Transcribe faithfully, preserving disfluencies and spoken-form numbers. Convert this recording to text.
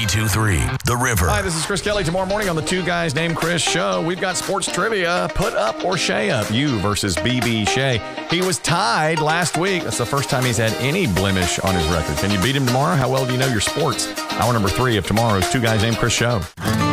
two three The River. Hi, this is Chris Kelly. Tomorrow morning on the Two Guys Named Chris show, we've got sports trivia. Put up or Shea up. You versus B B Shea. He was tied last week. That's the first time he's had any blemish on his record. Can you beat him tomorrow? How well do you know your sports? Hour number three of tomorrow's Two Guys Named Chris show.